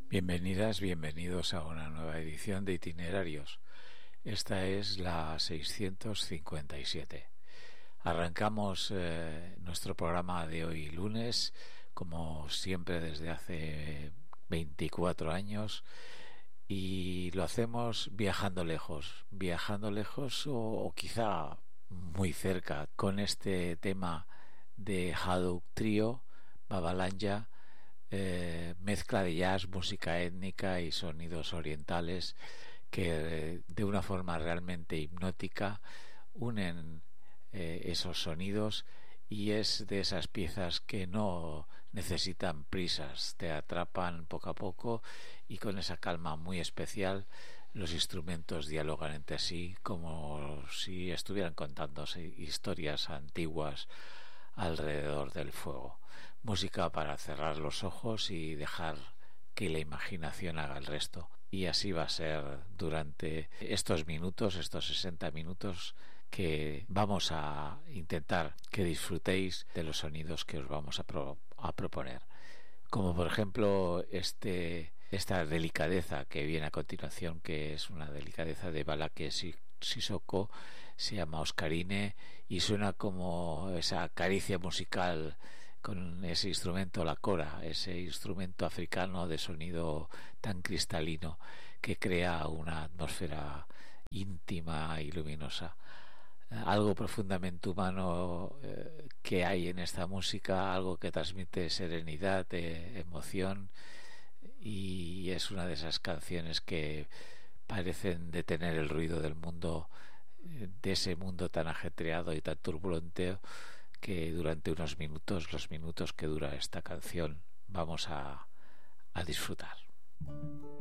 Bienvenidas, bienvenidos a una nueva edición de Itinerarios. Esta es la 657. Arrancamos nuestro programa de hoy lunes, como siempre desde hace 24 años, y lo hacemos viajando lejos o quizá muy cerca, con este tema de Haddock Trio, Babalanja, mezcla de jazz, música étnica y sonidos orientales que de una forma realmente hipnótica unen esos sonidos, y es de esas piezas que no necesitan prisas, te atrapan poco a poco y con esa calma muy especial los instrumentos dialogan entre sí como si estuvieran contándose historias antiguas alrededor del fuego. Música para cerrar los ojos y dejar que la imaginación haga el resto. Y así va a ser durante estos 60 minutos, que vamos a intentar que disfrutéis de los sonidos que os vamos a proponer. Como por ejemplo esta delicadeza que viene a continuación, que es una delicadeza de Balaké Sissoko, se llama Oscarine y suena como esa caricia musical con ese instrumento, la kora, ese instrumento africano de sonido tan cristalino que crea una atmósfera íntima y luminosa. Algo profundamente humano que hay en esta música, algo que transmite serenidad, emoción, y es una de esas canciones que parecen detener el ruido del mundo, de ese mundo tan ajetreado y tan turbulento, que durante unos minutos, los minutos que dura esta canción, vamos a disfrutar.